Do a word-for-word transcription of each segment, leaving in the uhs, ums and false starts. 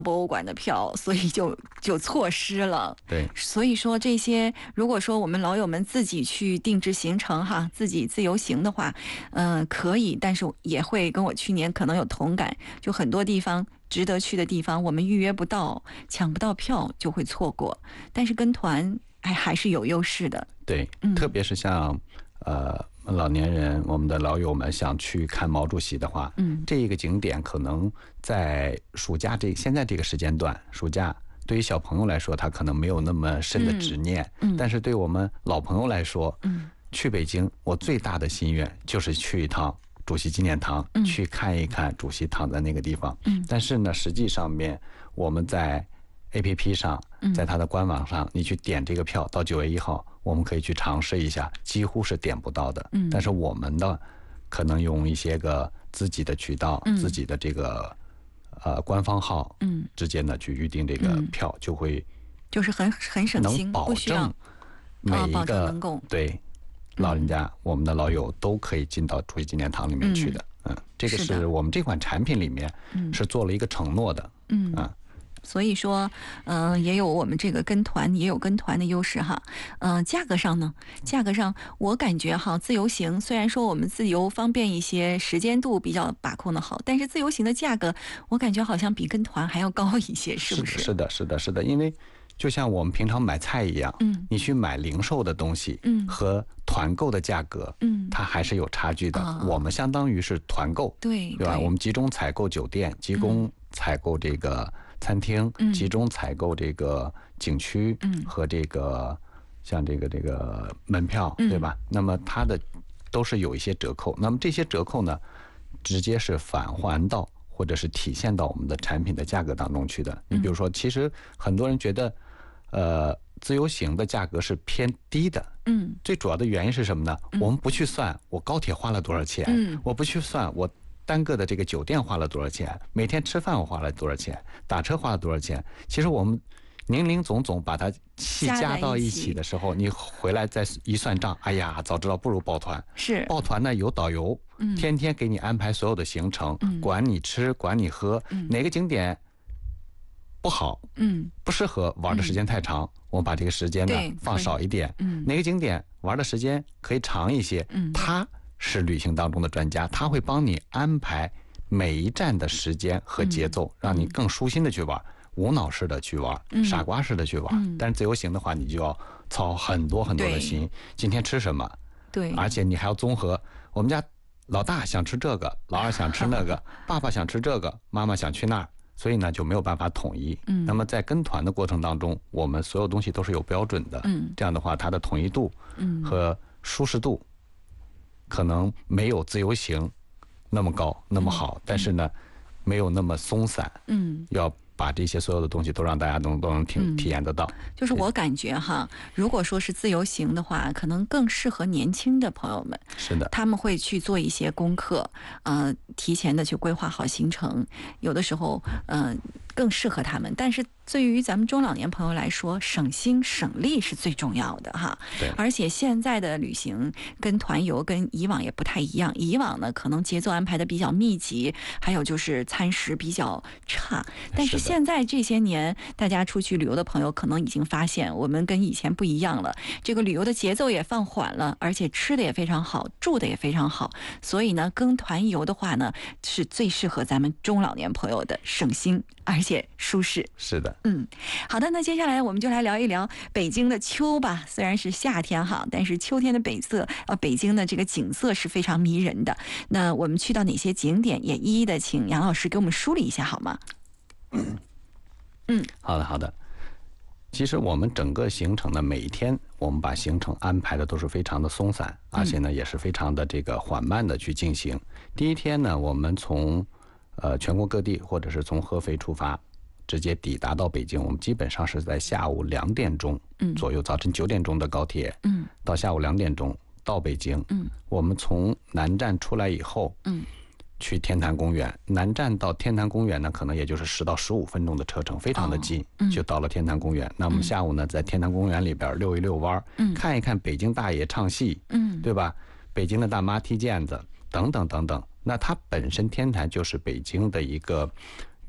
博物馆的票，所以就就错失了。 对， 所以说这些，如果说我们老友们自己去定制行程哈，自己自由行的话，嗯、呃，可以，但是也会跟我去年可能有同感，就很多地方值得去的地方，我们预约不到，抢不到票就会错过。但是跟团，哎，还是有优势的。 对， 嗯、 特别是像呃。老年人，我们的老友们想去看毛主席的话，嗯，这一个景点可能在暑假这现在这个时间段，暑假对于小朋友来说，他可能没有那么深的执念，嗯，但是对我们老朋友来说，嗯，去北京，我最大的心愿就是去一趟主席纪念堂，嗯，去看一看主席躺在那个地方，嗯，但是呢，实际上面我们在 A P P 上，在它的官网上，你去点这个票，到九月一号。我们可以去尝试一下，几乎是点不到的。嗯，但是我们呢，可能用一些个自己的渠道、嗯、自己的这个呃官方号，嗯，直接呢去预定这个票，就会就是很很省心， 能保证每一个、 能够对老人家、嗯、我们的老友都可以进到主席纪念堂里面去的。嗯，嗯这个是我们这款产品里面是做了一个承诺的。嗯啊。 所以说，嗯、呃，也有我们这个跟团，也有跟团的优势哈。嗯、呃，价格上呢，价格上我感觉哈，自由行虽然说我们自由方便一些，时间度比较把控的好，但是自由行的价格，我感觉好像比跟团还要高一些，是不是？ 是的，是的，是的，因为就像我们平常买菜一样，嗯，你去买零售的东西，嗯，和团购的价格，嗯，它还是有差距的。哦、我们相当于是团购， 对， 对吧？ 对我们集中采购酒店，集中采购这个。餐厅集中采购这个景区和这个像这个这个门票，对吧？那么它的都是有一些折扣，那么这些折扣呢，直接是返还到或者是体现到我们的产品的价格当中去的。你比如说，其实很多人觉得，呃，自由行的价格是偏低的，嗯，最主要的原因是什么呢？我们不去算我高铁花了多少钱，嗯，我不去算我。单个的这个酒店花了多少钱？每天吃饭我花了多少钱？打车花了多少钱？其实我们零零总总把它细加到一起的时候，你回来再一算账，哎呀，早知道不如抱团。 是抱团呢，有导游，嗯，天天给你安排所有的行程，嗯，管你吃，管你喝，嗯，哪个景点不好，嗯，不适合玩的时间太长，嗯、我们把这个时间呢放少一点，嗯，哪个景点玩的时间可以长一些，嗯，它。是旅行当中的专家，他会帮你安排每一站的时间和节奏，嗯、让你更舒心的去玩，无脑式的去玩，嗯、傻瓜式的去玩。嗯、但是自由行的话，你就要操很多很多的心，今天吃什么？ 对， 而且你还要综合。我们家老大想吃这个，老二想吃那个，爸爸想吃这个，妈妈想去那儿，所以呢就没有办法统一。嗯，那么在跟团的过程当中，我们所有东西都是有标准的。嗯，这样的话，它的统一度，嗯，和舒适度。可能没有自由行那么高那么好，嗯、但是呢，没有那么松散。嗯，要把这些所有的东西都让大家都都能体体验得到。 就是我感觉哈，如果说是自由行的话，可能更适合年轻的朋友们。 是的， 他们会去做一些功课，呃，提前的去规划好行程，有的时候，呃，更适合他们。但是对于咱们中老年朋友来说，省心省力是最重要的哈。 对。 而且现在的旅行跟团游跟以往也不太一样，以往呢可能节奏安排的比较密集，还有就是餐食比较差。但是现在这些年，大家出去旅游的朋友可能已经发现，我们跟以前不一样了。这个旅游的节奏也放缓了，而且吃的也非常好，住的也非常好。所以呢，跟团游的话呢，是最适合咱们中老年朋友的，省心而且舒适。 是的。 嗯，好的，那接下来我们就来聊一聊北京的秋吧。虽然是夏天哈，但是秋天的北色，呃，北京的这个景色是非常迷人的。那我们去到哪些景点，也一一的请杨老师给我们梳理一下好吗？ 嗯，嗯，好的，好的。其实我们整个行程呢，每一天我们把行程安排的都是非常的松散，而且呢也是非常的这个缓慢的去进行。第一天呢，我们从呃全国各地或者是从合肥出发。直接抵达到北京，我们基本上是在下午两点钟左右，嗯、早晨九点钟的高铁，嗯，到下午两点钟到北京，嗯，我们从南站出来以后，嗯，去天坛公园，南站到天坛公园呢，可能也就是十到十五分钟的车程，非常的近，哦嗯、就到了天坛公园。那我们下午呢，在天坛公园里边溜一溜弯，嗯，看一看北京大爷唱戏，嗯，对吧？北京的大妈踢毽子，等等等等。那它本身天坛就是北京的一个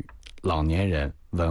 老年人。文